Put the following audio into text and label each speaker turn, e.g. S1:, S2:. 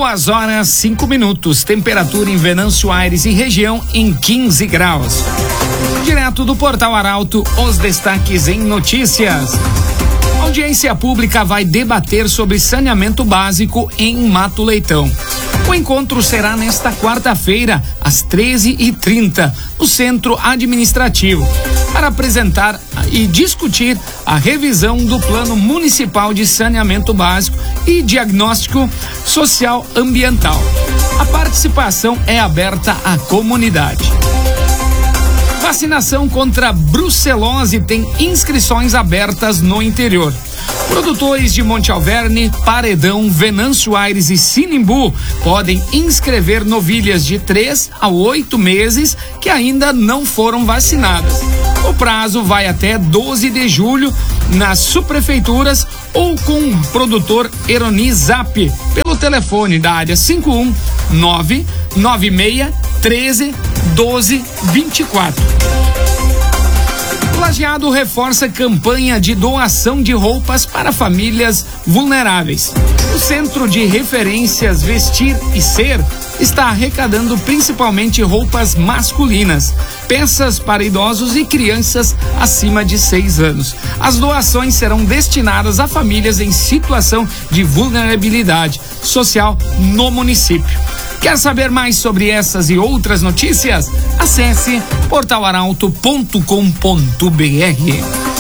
S1: 2h05, temperatura em Venâncio Aires e região em 15 graus. Direto do Portal Arauto, os destaques em notícias. A audiência pública vai debater sobre saneamento básico em Mato Leitão. O encontro será nesta quarta-feira, às 13h30, no Centro Administrativo, para apresentar e discutir a revisão do Plano Municipal de Saneamento Básico e Diagnóstico Social Ambiental. A participação é aberta à comunidade. Vacinação contra brucelose tem inscrições abertas no interior. Produtores de Monte Alverne, Paredão, Venâncio Aires e Sinimbu podem inscrever novilhas de 3 a 8 meses que ainda não foram vacinadas. O prazo vai até 12 de julho nas subprefeituras ou com o produtor Eroni Zap pelo telefone da área 51 996 13 12 24. Lajeado reforça campanha de doação de roupas para famílias vulneráveis. O Centro de Referências Vestir e Ser está arrecadando principalmente roupas masculinas, peças para idosos e crianças acima de 6 anos. As doações serão destinadas a famílias em situação de vulnerabilidade social no município. Quer saber mais sobre essas e outras notícias? Acesse portalarauto.com.br.